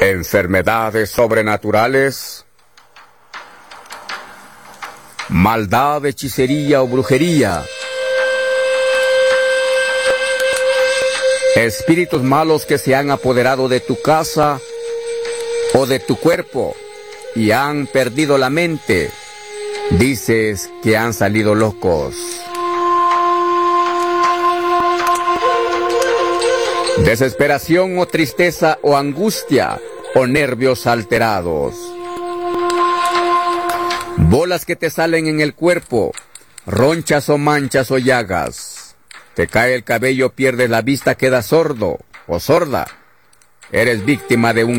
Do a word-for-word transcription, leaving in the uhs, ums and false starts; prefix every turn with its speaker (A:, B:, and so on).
A: enfermedades sobrenaturales, maldad, hechicería o brujería, espíritus malos que se han apoderado de tu casa o de tu cuerpo y han perdido la mente. Dices que han salido locos. Desesperación o tristeza o angustia o nervios alterados. Bolas que te salen en el cuerpo, ronchas o manchas o llagas. Te cae el cabello, pierdes la vista, quedas sordo o sorda. Eres víctima de un